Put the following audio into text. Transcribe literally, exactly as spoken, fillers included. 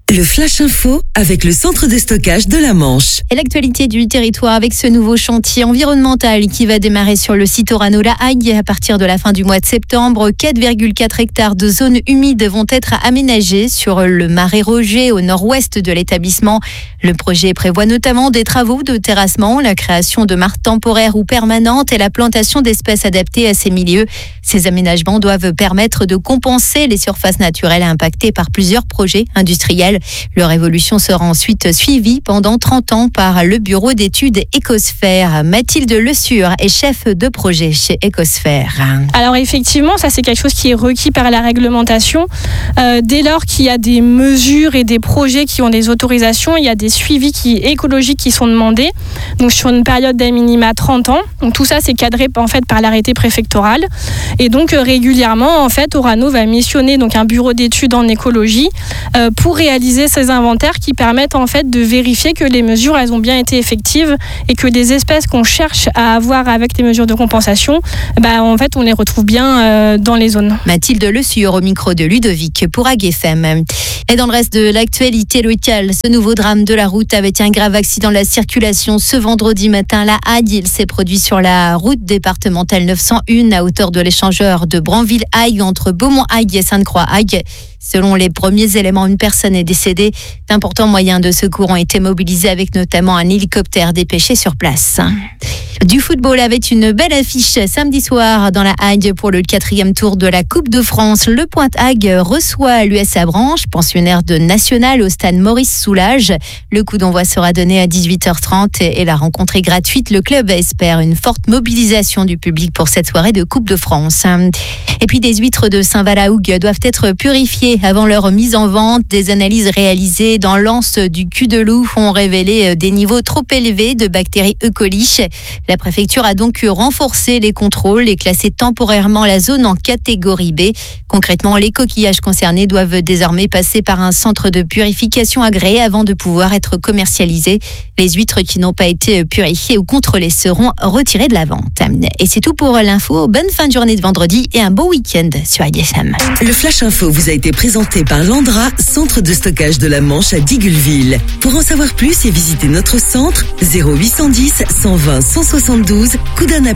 Le Flash Info avec le centre de stockage de la Manche. Et l'actualité du territoire avec ce nouveau chantier environnemental qui va démarrer sur le site Orano-La Hague à partir de la fin du mois de septembre. quatre virgule quatre hectares de zones humides vont être aménagés sur le marais Roger au nord-ouest de l'établissement. Le projet prévoit notamment des travaux de terrassement, la création de mares temporaires ou permanentes et la plantation d'espèces adaptées à ces milieux. Ces aménagements doivent permettre de compenser les surfaces naturelles impactées par plusieurs projets industriels. Leur évolution sera ensuite suivie pendant trente ans par le bureau d'études Ecosphère. Mathilde Le Sur est chef de projet chez Ecosphère. Alors effectivement, ça c'est quelque chose qui est requis par la réglementation. Euh, dès lors qu'il y a des mesures et des projets qui ont des autorisations, il y a des suivis qui, écologiques qui sont demandés. Donc sur une période d'à minima trente ans. Donc tout ça c'est cadré en fait par l'arrêté préfectoral. Et donc euh, régulièrement en fait Orano va missionner donc un bureau d'études en écologie euh, pour réaliser ces inventaires qui permettent en fait de vérifier que les mesures elles ont bien été effectives et que les espèces qu'on cherche à avoir avec les mesures de compensation, bah, en fait on les retrouve bien euh, dans les zones. Mathilde Le Sur au micro de Ludovic pour A G F M. Et dans le reste de l'actualité locale, ce nouveau drame de la route avec un grave accident de la circulation ce vendredi matin à La Hague. Il s'est produit sur la route départementale neuf cent un à hauteur de l'échangeur de Branville-Hague entre Beaumont-Hague et Sainte-Croix-Hague. Selon les premiers éléments, une personne est décédée. D'importants moyens de secours ont été mobilisés avec notamment un hélicoptère dépêché sur place. Du football avec une belle affiche samedi soir dans la Hague pour le quatrième tour de la Coupe de France. Le Pointe-Hague reçoit l'U S A Branche, pensionnaire de National au stade Maurice Soulage. Le coup d'envoi sera donné à dix-huit heures trente et la rencontre est gratuite. Le club espère une forte mobilisation du public pour cette soirée de Coupe de France. Et puis des huîtres de Saint-Valahougue doivent être purifiées avant leur mise en vente. Des analyses réalisées dans l'anse du cul de loup ont révélé des niveaux trop élevés de bactéries E. coli. La préfecture a donc renforcé les contrôles et classé temporairement la zone en catégorie B. Concrètement, les coquillages concernés doivent désormais passer par un centre de purification agréé avant de pouvoir être commercialisés. Les huîtres qui n'ont pas été purifiées ou contrôlées seront retirées de la vente. Et c'est tout pour l'info. Bonne fin de journée de vendredi et un beau week-end sur A G F M. Le Flash Info vous a été présenté par Landra, centre de stockage de la Manche à Digueulville. Pour en savoir plus et visiter notre centre, zéro huit cent dix, cent vingt, cent soixante-douze, coup d'un appel.